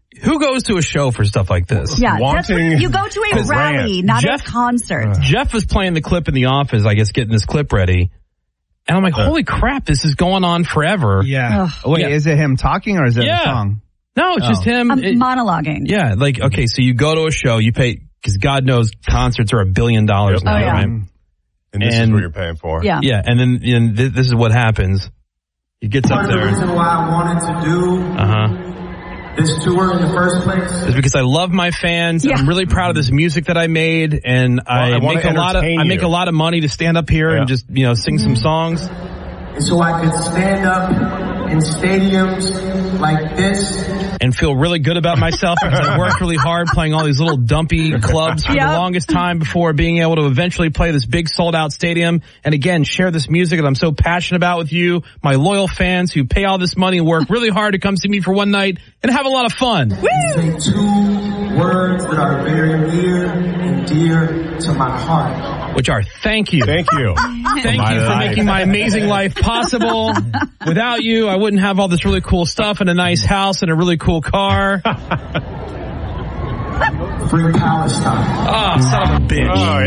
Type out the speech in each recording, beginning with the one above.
who goes to a show for stuff like this? Yeah, that's what, you go to a rally, not a concert. Jeff was playing the clip in the office, I guess, getting this clip ready. And I'm like, holy crap, this is going on forever. Yeah. Wait, is it him talking or is it a song? No, it's just him. Monologuing. Yeah, like, okay, so you go to a show, you pay, because God knows concerts are $1 billion now, right? And this is what you're paying for. Yeah. Yeah, and then this is what happens. He gets up there. Part of the reason why I wanted to do this tour in the first place is because I love my fans. Yeah. I'm really proud of this music that I made, and I make a lot of money to stand up here and just sing some songs. And so I could stand up in stadiums like this and feel really good about myself because I worked really hard playing all these little dumpy clubs for the longest time before being able to eventually play this big sold-out stadium and, again, share this music that I'm so passionate about with you, my loyal fans who pay all this money and work really hard to come see me for one night and have a lot of fun. Say 2 words that are very near and dear to my heart. Which are thank you. Thank you. Thank you for making my amazing life possible. Without you, I wouldn't have all this really cool stuff and a nice house and a really cool car. Free Palestine. Oh, son of a bitch. Oh,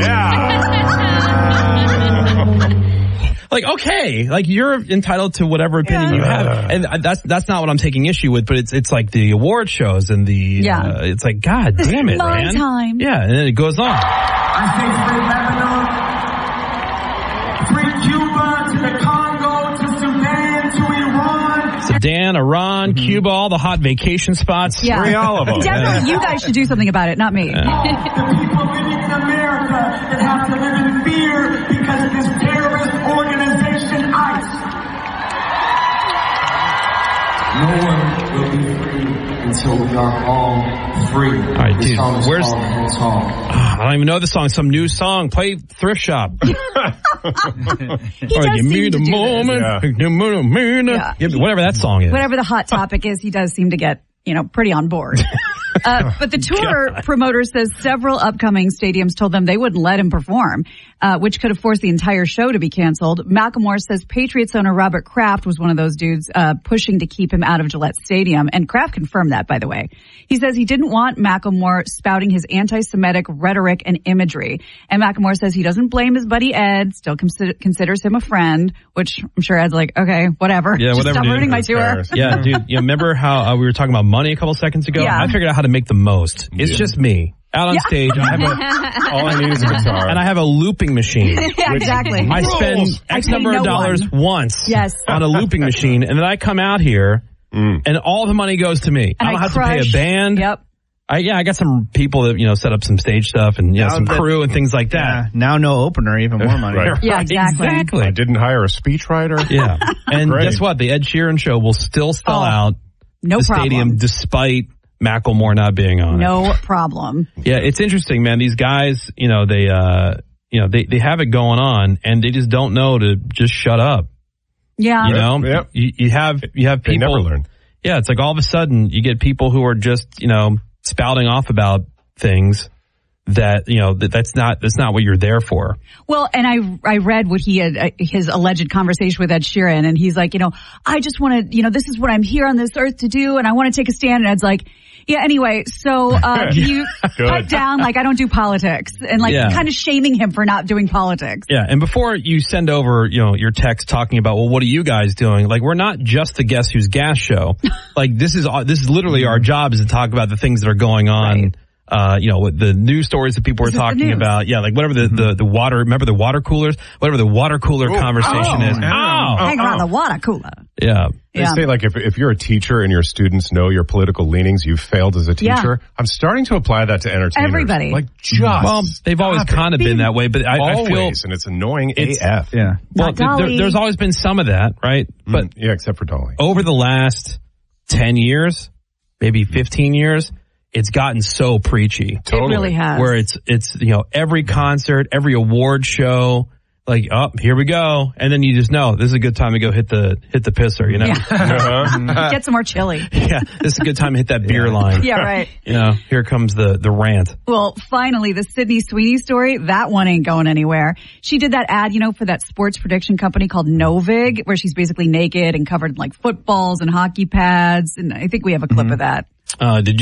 yeah. Like, okay, like you're entitled to whatever opinion you have. And that's not what I'm taking issue with, but it's like the award shows and the, it's like, God damn it, my man. time. Yeah, and then it goes on. I say free Lebanon, free Cuba, to the Congo, to Sudan, to Iran. Sudan, Iran, Cuba, all the hot vacation spots. Yeah. Free all of them. Definitely, you guys should do something about it, not me. The people living in America that have to live in fear because of this terrorist organization, ICE. No one will be free until we are all free. All right, dude, where's... I don't even know the song. Some new song. Play Thrift Shop. He does give me seem the to do moment. this. Whatever that song is. Whatever the hot topic is, he does seem to get, pretty on board. But the tour promoter says several upcoming stadiums told them they wouldn't let him perform, which could have forced the entire show to be canceled. Macklemore says Patriots owner Robert Kraft was one of those dudes pushing to keep him out of Gillette Stadium. And Kraft confirmed that, by the way. He says he didn't want Macklemore spouting his anti-Semitic rhetoric and imagery. And Macklemore says he doesn't blame his buddy Ed, still considers him a friend, which I'm sure Ed's like, okay, whatever. Yeah, just whatever. Stop ruining my tour. Yeah, dude, you remember how we were talking about money a couple seconds ago? Yeah. I figured out how to make the most. It's just me. Out on stage, I have all I need is a guitar. And I have a looping machine. Yeah, exactly. I spend X number of dollars once on a looping machine, and then I come out here, and all the money goes to me. And I don't have to pay a band. Yep. I got some people that, set up some stage stuff and some crew and things like that. Yeah, now no opener, even more money. Right. Yeah, exactly. I didn't hire a speechwriter. Yeah. And guess what? The Ed Sheeran show will still sell out the stadium despite Macklemore not being on it. No problem. Yeah, it's interesting, man. These guys, they have it going on, and they just don't know to just shut up. Yeah. You have people. They never learn. Yeah, it's like all of a sudden you get people who are just, spouting off about things that, that's not what you're there for. Well, and I read what he had, his alleged conversation with Ed Sheeran, and he's like, I just want to, this is what I'm here on this earth to do, and I want to take a stand. And Ed's like, yeah, anyway, so can you pipe down, like, I don't do politics, and kind of shaming him for not doing politics. Yeah, and before you send over, your text talking about, well, what are you guys doing? Like, we're not just the Guess Who's Gas show. Like, this is literally our job is to talk about the things that are going on. Right. With the news stories that people are talking about. Yeah, like whatever the water, remember the water coolers? Whatever the water cooler conversation is. Hang around the water cooler. Yeah. They say, like, if you're a teacher and your students know your political leanings, you've failed as a teacher. Yeah. I'm starting to apply that to entertainers. Everybody. Like, well, they've always kind of been that way, but I feel... and it's annoying AF. Yeah. Well, there's always been some of that, right? But yeah, except for Dolly. Over the last 10 years, maybe 15 years... It's gotten so preachy. Totally. It really has. Where it's every concert, every award show, like, here we go. And then you just know this is a good time to go hit the pisser, Yeah. Get some more chili. Yeah. This is a good time to hit that beer line. Yeah, right. Here comes the rant. Well, finally, the Sydney Sweeney story, that one ain't going anywhere. She did that ad, for that sports prediction company called Novig, where she's basically naked and covered in like footballs and hockey pads. And I think we have a clip of that. Did